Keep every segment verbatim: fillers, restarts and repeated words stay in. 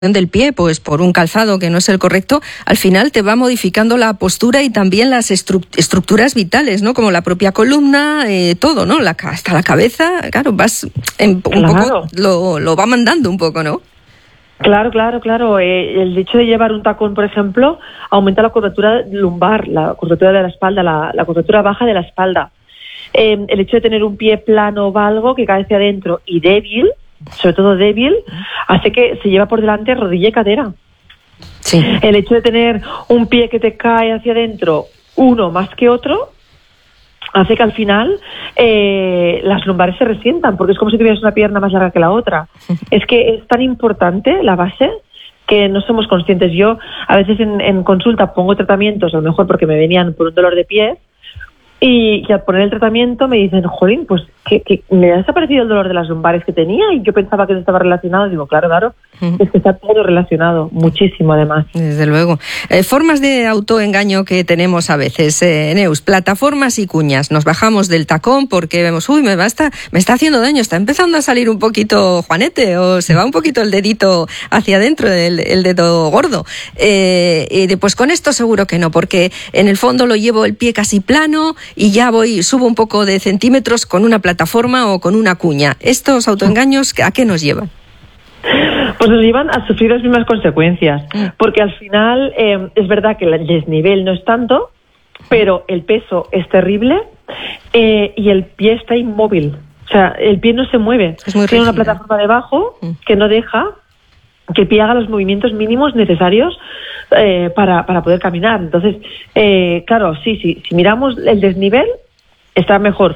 del pie, pues por un calzado que no es el correcto, al final te va modificando la postura y también las estru- estructuras vitales, ¿no? Como la propia columna, eh, todo, ¿no? La, hasta la cabeza, claro, vas en, un Claro. poco, lo, lo va mandando un poco, ¿no? Claro, claro, claro. Eh, el hecho de llevar un tacón, por ejemplo, aumenta la curvatura lumbar, la curvatura de la espalda, la, la curvatura baja de la espalda. Eh, el hecho de tener un pie plano, valgo, que cae hacia adentro y débil, sobre todo débil, hace que se lleva por delante rodilla y cadera. Sí. El hecho de tener un pie que te cae hacia adentro, uno más que otro, hace que al final eh, las lumbares se resientan, porque es como si tuvieras una pierna más larga que la otra. Es que es tan importante la base que no somos conscientes. Yo a veces en, en consulta pongo tratamientos, a lo mejor porque me venían por un dolor de pies, y, y al poner el tratamiento me dicen, jolín, pues que, que me ha desaparecido el dolor de las lumbares que tenía y yo pensaba que no estaba relacionado. Digo, claro, claro, uh-huh. Es que está todo relacionado, muchísimo además. Desde luego. Eh, formas de autoengaño que tenemos a veces, eh, Neus, plataformas y cuñas. Nos bajamos del tacón porque vemos, uy, me, basta, me está haciendo daño, está empezando a salir un poquito Juanete, o se va un poquito el dedito hacia adentro, el, el dedo gordo. Eh, y de, pues con esto seguro que no, porque en el fondo lo llevo el pie casi plano y ya voy, subo un poco de centímetros con una plataforma o con una cuña. ¿Estos autoengaños a qué nos llevan? Pues nos llevan a sufrir las mismas consecuencias, porque al final eh, es verdad que el desnivel no es tanto, pero el peso es terrible eh, y el pie está inmóvil. O sea, el pie no se mueve. Es muy Tiene rígida. una plataforma debajo que no deja que el pie haga los movimientos mínimos necesarios eh, para, para poder caminar. Entonces, eh, claro, sí, sí, si miramos el desnivel, está mejor,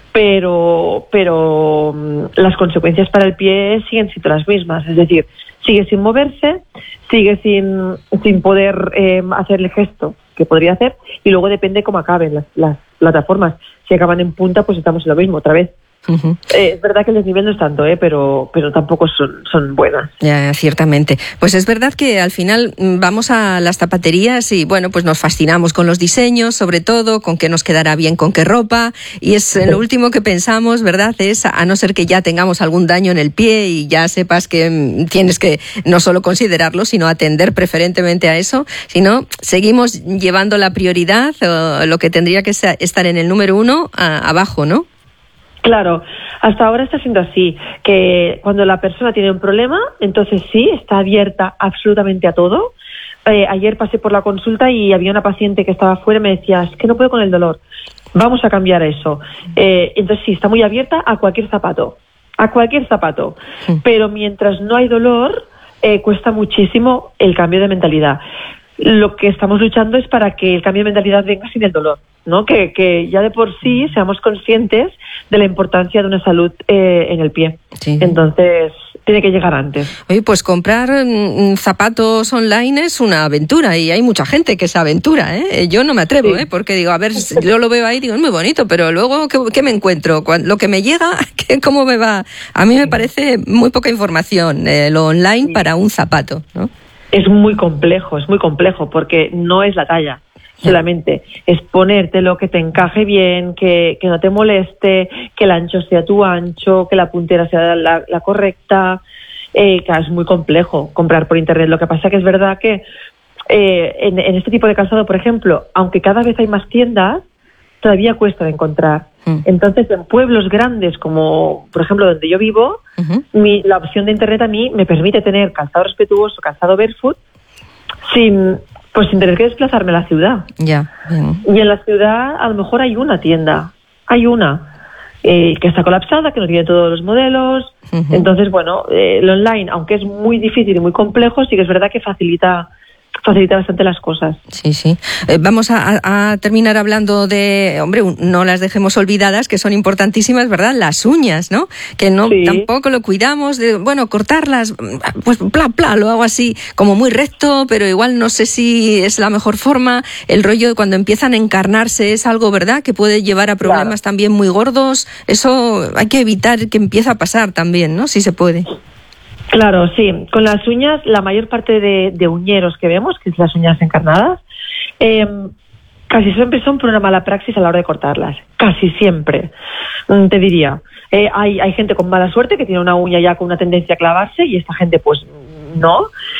pero pero um, las consecuencias para el pie siguen siendo las mismas, es decir, sigue sin moverse, sigue sin, sin poder eh, hacer el gesto que podría hacer, y luego depende cómo acaben las, las plataformas. Si acaban en punta, pues estamos en lo mismo otra vez. Uh-huh. Eh, es verdad que el desnivel no es tanto, eh, pero, pero tampoco son, son buenas. Ya, ciertamente. Pues es verdad que al final vamos a las zapaterías y bueno, pues nos fascinamos con los diseños, sobre todo, con qué nos quedará bien, con qué ropa, y es sí. Lo último que pensamos, ¿verdad? Es, a no ser que ya tengamos algún daño en el pie y ya sepas que tienes que no solo considerarlo, sino atender preferentemente a eso, sino seguimos llevando la prioridad, o lo que tendría que estar en el número uno, a, abajo, ¿no? Claro, hasta ahora está siendo así, que cuando la persona tiene un problema, entonces sí, está abierta absolutamente a todo. Eh, ayer pasé por la consulta y había una paciente que estaba fuera y me decía, es que no puedo con el dolor, vamos a cambiar eso. Eh, entonces sí, está muy abierta a cualquier zapato, a cualquier zapato. Sí. Pero mientras no hay dolor, eh, cuesta muchísimo el cambio de mentalidad. Lo que estamos luchando es para que el cambio de mentalidad venga sin el dolor, ¿no? Que, que ya de por sí seamos conscientes de la importancia de una salud eh, en el pie. Sí. Entonces, tiene que llegar antes. Oye, pues comprar mm, zapatos online es una aventura y hay mucha gente que se aventura, ¿eh? Yo no me atrevo, sí. ¿eh? Porque digo, a ver, yo lo veo ahí y digo, es muy bonito, pero luego, ¿qué, qué me encuentro? Cuando, lo que me llega, ¿qué, ¿cómo me va? A mí me parece muy poca información eh, lo online sí. para un zapato, ¿no? Es muy complejo, es muy complejo, porque no es la talla solamente, es ponértelo que te encaje bien, que, que no te moleste, que el ancho sea tu ancho, que la puntera sea la, la correcta. Eh, claro, es muy complejo comprar por internet. Lo que pasa que es verdad que eh, en, en este tipo de calzado, por ejemplo, aunque cada vez hay más tiendas, todavía cuesta de encontrar. Mm. Entonces, en pueblos grandes como, por ejemplo, donde yo vivo, uh-huh. mi, la opción de internet a mí me permite tener calzado respetuoso, calzado barefoot, sin, pues sin tener que desplazarme a la ciudad. Ya. Yeah. Y en la ciudad a lo mejor hay una tienda, hay una eh, que está colapsada, que no tiene todos los modelos. Uh-huh. Entonces, bueno, eh, el online, aunque es muy difícil y muy complejo, sí que es verdad que facilita facilita bastante las cosas. Sí, sí. Eh, vamos a, a terminar hablando de, hombre, no las dejemos olvidadas, que son importantísimas, ¿verdad? Las uñas, ¿no? Que no sí. tampoco lo cuidamos, de, bueno, cortarlas, pues pla, pla, lo hago así, como muy recto, pero igual no sé si es la mejor forma. El rollo de cuando empiezan a encarnarse es algo, ¿verdad?, que puede llevar a problemas claro. también muy gordos. Eso hay que evitar que empiece a pasar también, ¿no? Si se puede. Claro, sí. Con las uñas, la mayor parte de, de uñeros que vemos, que es las uñas encarnadas, eh, casi siempre son por una mala praxis a la hora de cortarlas. Casi siempre, te diría. Eh, hay, hay gente con mala suerte que tiene una uña ya con una tendencia a clavarse y esta gente pues no.